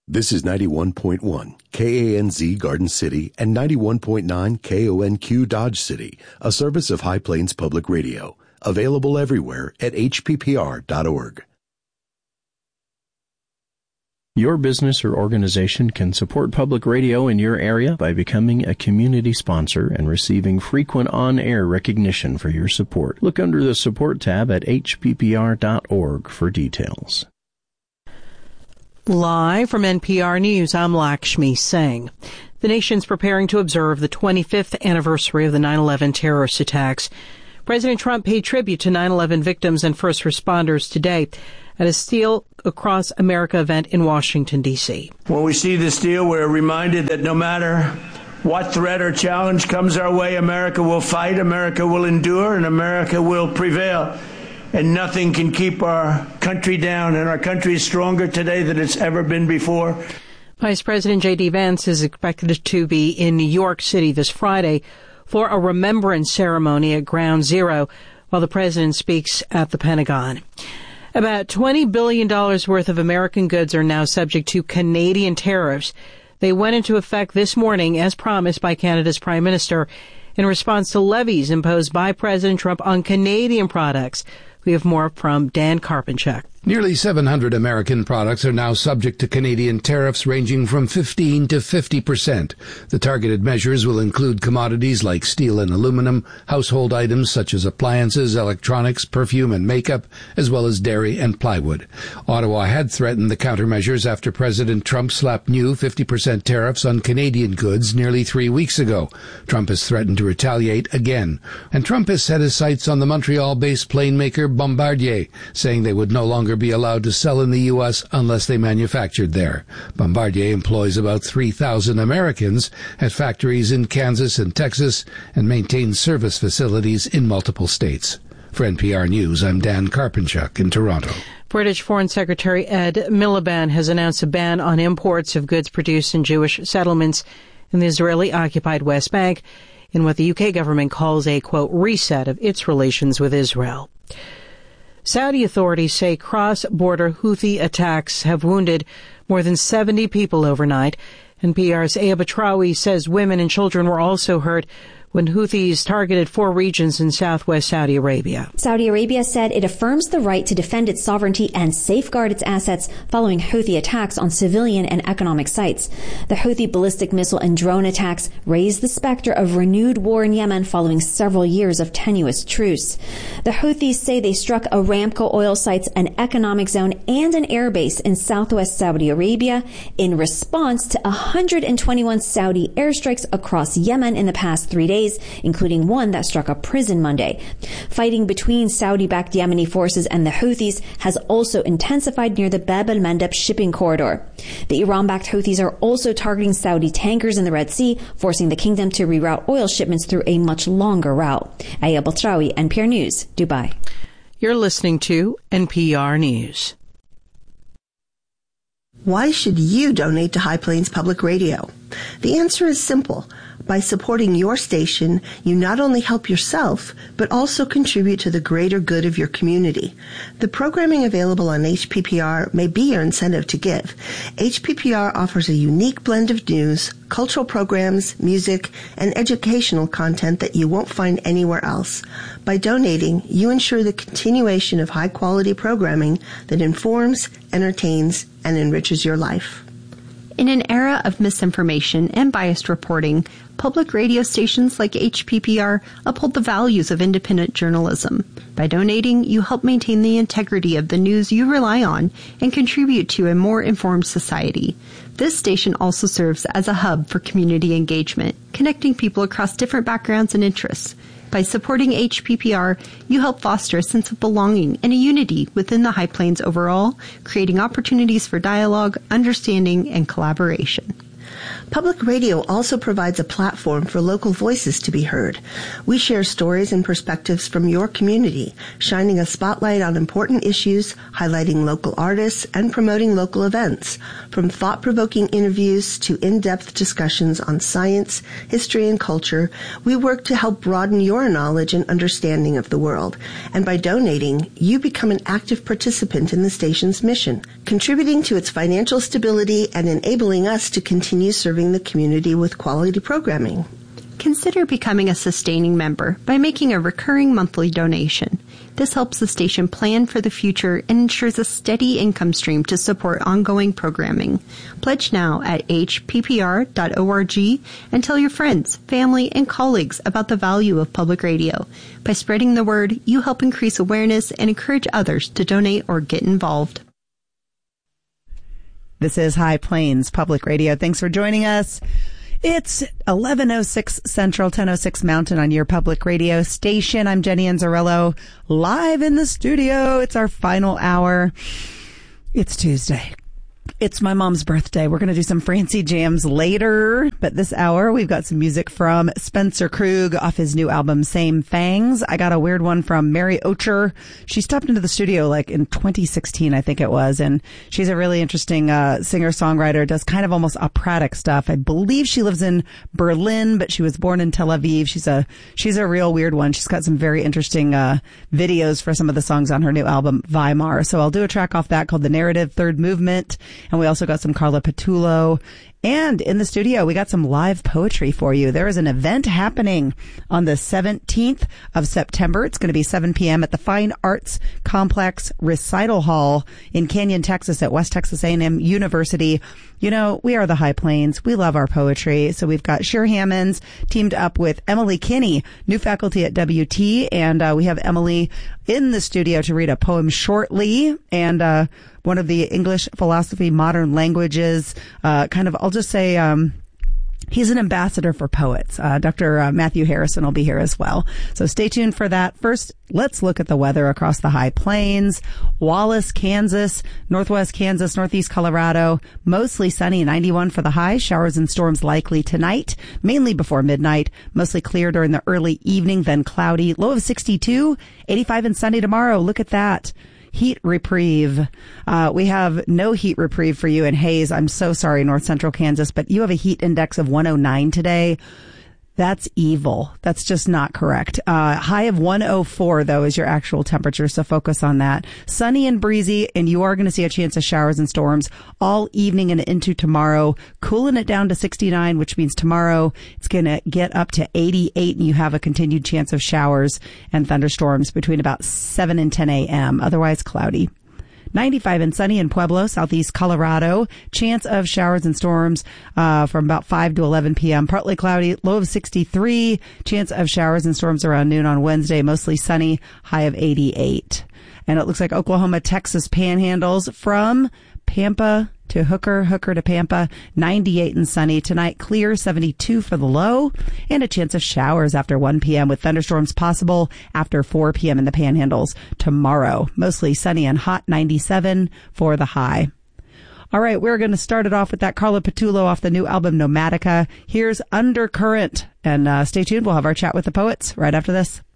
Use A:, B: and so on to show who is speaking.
A: This is 91.1 KANZ Garden City and 91.9 KONQ Dodge City, a service of High Plains Public Radio. Available everywhere at hppr.org.
B: Your business or organization can support public radio in your area by becoming a community sponsor and receiving frequent on-air recognition for your support. Look under the Support tab at hppr.org for details.
C: Live from NPR News, I'm Lakshmi Singh. The nation's preparing to observe the 25th anniversary of the 9/11 terrorist attacks. President Trump paid tribute to 9/11 victims and first responders today at a Steel Across America event in Washington, D.C.
D: When we see this deal, we're reminded that no matter what threat or challenge comes our way, America will fight, America will endure, and America will prevail. And nothing can keep our country down, and our country is stronger today than it's ever been before.
C: Vice President J.D. Vance is expected to be in New York City this Friday for a remembrance ceremony at Ground Zero while the president speaks at the Pentagon. About $20 billion worth of American goods are now subject to Canadian tariffs. They went into effect this morning, as promised by Canada's Prime Minister, in response to levies imposed by President Trump on Canadian products. We have more from Dan Karpenchuk.
E: Nearly 700 American products are now subject to Canadian tariffs ranging from 15 to 50%. The targeted measures will include commodities like steel and aluminum, household items such as appliances, electronics, perfume and makeup, as well as dairy and plywood. Ottawa had threatened the countermeasures after President Trump slapped new 50% tariffs on Canadian goods nearly 3 weeks ago. Trump has threatened to retaliate again. And Trump has set his sights on the Montreal-based plane maker Bombardier, saying they would no longer be allowed to sell in the U.S. unless they manufactured there. Bombardier employs about 3,000 Americans at factories in Kansas and Texas and maintains service facilities in multiple states. For NPR News, I'm Dan Karpenchuk in Toronto.
C: British Foreign Secretary Ed Miliband has announced a ban on imports of goods produced in Jewish settlements in the Israeli-occupied West Bank in what the UK government calls a, quote, reset of its relations with Israel. Saudi authorities say cross-border Houthi attacks have wounded more than 70 people overnight. NPR's Aya Batrawi says women and children were also hurt when Houthis targeted 4 regions in southwest Saudi Arabia.
F: Saudi Arabia said it affirms the right to defend its sovereignty and safeguard its assets following Houthi attacks on civilian and economic sites. The Houthi ballistic missile and drone attacks raised the specter of renewed war in Yemen following several years of tenuous truce. The Houthis say they struck Aramco oil sites, an economic zone, and an airbase in southwest Saudi Arabia in response to 121 Saudi airstrikes across Yemen in the past 3 days, including one that struck a prison Monday. Fighting between Saudi-backed Yemeni forces and the Houthis has also intensified near the Bab al-Mandeb shipping corridor. The Iran-backed Houthis are also targeting Saudi tankers in the Red Sea, forcing the kingdom to reroute oil shipments through a much longer route. Aya Batrawi, NPR News, Dubai.
C: You're listening to NPR News.
G: Why should you donate to High Plains Public Radio? The answer is simple. By supporting your station, you not only help yourself, but also contribute to the greater good of your community. The programming available on HPPR may be your incentive to give. HPPR offers a unique blend of news, cultural programs, music, and educational content that you won't find anywhere else. By donating, you ensure the continuation of high-quality programming that informs, entertains, and enriches your life.
H: In an era of misinformation and biased reporting, public radio stations like HPPR uphold the values of independent journalism. By donating, you help maintain the integrity of the news you rely on and contribute to a more informed society. This station also serves as a hub for community engagement, connecting people across different backgrounds and interests. By supporting HPPR, you help foster a sense of belonging and a unity within the High Plains overall, creating opportunities for dialogue, understanding, and collaboration.
G: Public radio also provides a platform for local voices to be heard. We share stories and perspectives from your community, shining a spotlight on important issues, highlighting local artists, and promoting local events. From thought-provoking interviews to in-depth discussions on science, history, and culture, we work to help broaden your knowledge and understanding of the world. And by donating, you become an active participant in the station's mission, contributing to its financial stability and enabling us to continue serving the community with quality programming.
H: Consider becoming a sustaining member by making a recurring monthly donation. This helps the station plan for the future and ensures a steady income stream to support ongoing programming. Pledge now at hppr.org and tell your friends, family, and colleagues about the value of public radio. By spreading the word, you help increase awareness and encourage others to donate or get involved.
I: This is High Plains Public Radio. Thanks for joining us. It's 11:06 Central, 10:06 Mountain on your public radio station. I'm Jenny Anzarello, live in the studio. It's our final hour. It's Tuesday. It's my mom's birthday. We're going to do some Francie jams later, but this hour we've got some music from Spencer Krug off his new album, Same Fangs. I got a weird one from Mary Ocher. She stepped into the studio like in 2016, I think it was, and she's a really interesting singer-songwriter, does kind of almost operatic stuff. I believe she lives in Berlin, but she was born in Tel Aviv. She's a real weird one. She's got some very interesting videos for some of the songs on her new album, Weimar. So I'll do a track off that called The Narrative, Third Movement. And we also got some Carla Petullo. And in the studio, we got some live poetry for you. There is an event happening on the 17th of September. It's going to be 7 p.m. at the Fine Arts Complex Recital Hall in Canyon, Texas at West Texas A&M University. You know, we are the High Plains. We love our poetry. So we've got Cher Hammonds teamed up with Emily Kinney, new faculty at WT. And we have Emily in the studio to read a poem shortly. And one of the English philosophy, modern languages, I'll just say, he's an ambassador for poets. Dr. Matthew Harrison will be here as well. So stay tuned for that. First, let's look at the weather across the High Plains. Wallace, Kansas, Northwest Kansas, Northeast Colorado, mostly sunny, 91 for the high. Showers and storms likely tonight, mainly before midnight. Mostly clear during the early evening, then cloudy. Low of 62, 85 and sunny tomorrow. Look at that. Heat reprieve. We have no heat reprieve for you in Hays. I'm so sorry, North Central Kansas, but you have a heat index of 109 today. That's evil. That's just not correct. High of 104, though, is your actual temperature, so focus on that. Sunny and breezy, and you are going to see a chance of showers and storms all evening and into tomorrow, cooling it down to 69, which means tomorrow it's going to get up to 88, and you have a continued chance of showers and thunderstorms between about 7 and 10 a.m., otherwise cloudy. 95 and sunny in Pueblo, southeast Colorado. Chance of showers and storms from about 5 to 11 p.m. Partly cloudy, low of 63. Chance of showers and storms around noon on Wednesday. Mostly sunny, high of 88. And it looks like Oklahoma, Texas panhandles from Pampa to Hooker, Hooker to Pampa, 98 and sunny. Tonight, clear, 72 for the low, and a chance of showers after 1 p.m. with thunderstorms possible after 4 p.m. in the panhandles. Tomorrow, mostly sunny and hot, 97 for the high. All right, we're going to start it off with that Carla Petullo off the new album Nomatica. Here's Undercurrent, and stay tuned. We'll have our chat with the poets right after this.